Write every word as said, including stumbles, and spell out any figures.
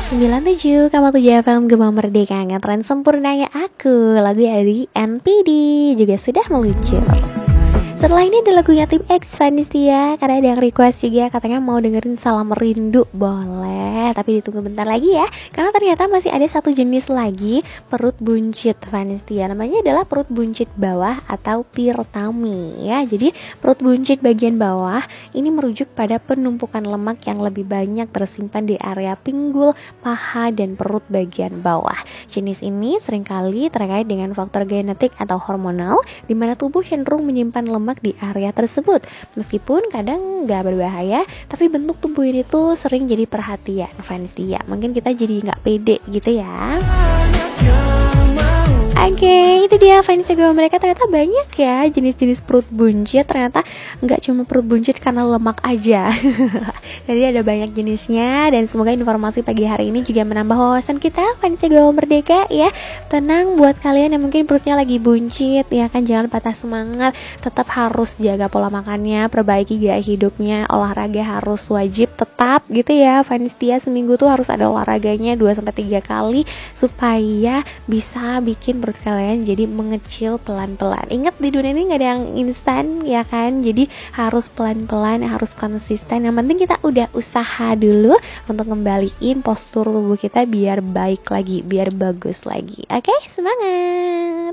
sembilan tujuh koma tujuh F M Gema Merdeka, ngetren sempurnanya aku. Lagu dari N P D juga sudah meluncur. Setelah ini ada lagunya Tim X, Vanistia. Karena ada yang request juga, katanya mau dengerin Salam Rindu. Boleh, tapi ditunggu bentar lagi ya. Karena ternyata masih ada satu jenis lagi perut buncit Vanistia. Namanya adalah perut buncit bawah atau pirtami ya. Jadi perut buncit bagian bawah ini merujuk pada penumpukan lemak yang lebih banyak tersimpan di area pinggul, paha, dan perut bagian bawah. Jenis ini seringkali terkait dengan faktor genetik atau hormonal, di mana tubuh cenderung menyimpan lemak di area tersebut. Meskipun kadang nggak berbahaya, tapi bentuk tubuh ini tuh sering jadi perhatian fans dia. Mungkin kita jadi nggak pede gitu ya. Oke, okay, itu dia fans gue. Mereka ternyata banyak ya jenis-jenis perut buncit. Ternyata nggak cuma perut buncit karena lemak aja. Jadi ada banyak jenisnya. Dan semoga informasi pagi hari ini juga menambah wawasan kita fans gue Merdeka ya. Tenang buat kalian yang mungkin perutnya lagi buncit ya kan, jangan patah semangat. Tetap harus jaga pola makannya, perbaiki gaya hidupnya, olahraga harus wajib tetap gitu ya. Fans dia seminggu tuh harus ada olahraganya dua sampai tiga kali supaya bisa bikin perut kalian jadi mengecil pelan-pelan. Ingat, di dunia ini gak ada yang instan ya kan, jadi harus pelan-pelan, harus konsisten. Yang penting kita udah usaha dulu untuk ngembaliin postur tubuh kita biar baik lagi, biar bagus lagi. Oke, semangat.